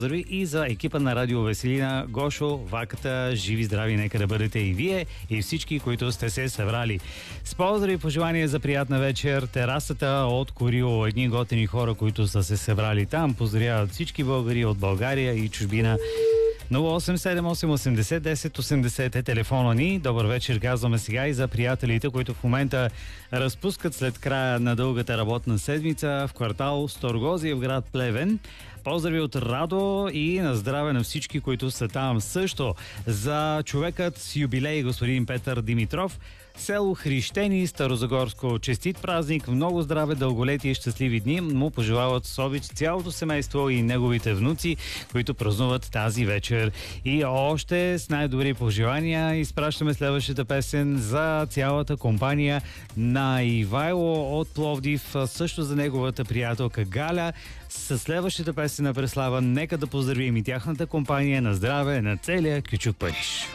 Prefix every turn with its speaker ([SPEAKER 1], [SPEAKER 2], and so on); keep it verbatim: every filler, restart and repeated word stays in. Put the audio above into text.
[SPEAKER 1] Здрави и за екипа на Радио Веселина, Гошо, Ваката, живи здрави, нека да бъдете и вие и всички, които сте се събрали. С поздрави и пожелания за приятна вечер, терасата от Корило, едни готини хора, които са се събрали там, поздравяват всички българи от България и чужбина. нула осем седем осем осемдесет десет осемдесет е телефона ни. Добър вечер, казваме сега и за приятелите, които в момента разпускат след края на дългата работна седмица в квартал Сторгозия в град Плевен. Поздрави от Радо и на здраве на всички, които са там също. За човекът с юбилей господин Петър Димитров, село Хрищени, Старозагорско. Честит празник, много здраве, дълголетие и щастливи дни му пожелават с обич цялото семейство и неговите внуци, които празнуват тази вечер. И още с най-добри пожелания изпращаме следващата песен за цялата компания на Ивайло от Пловдив, също за неговата приятелка Галя. Със следващата песен на Преслава нека да поздравим и тяхната компания. На здраве на целия Кючук Париж.